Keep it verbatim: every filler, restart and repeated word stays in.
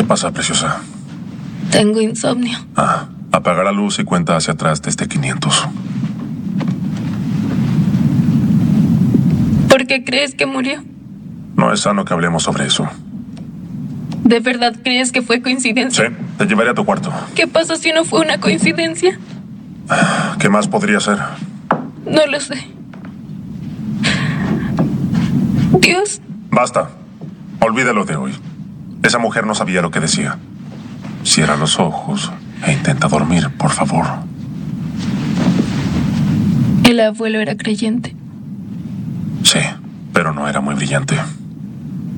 ¿Qué pasa, preciosa? Tengo insomnio. Ah, apaga la luz y cuenta hacia atrás desde quinientos. ¿Por qué crees que murió? No es sano que hablemos sobre eso. ¿De verdad crees que fue coincidencia? Sí, te llevaré a tu cuarto. ¿Qué pasa si no fue una coincidencia? ¿Qué más podría ser? No lo sé. Dios. Basta. Olvídalo de hoy. Esa mujer no sabía lo que decía. Cierra los ojos e intenta dormir, por favor. El abuelo era creyente. Sí, pero no era muy brillante.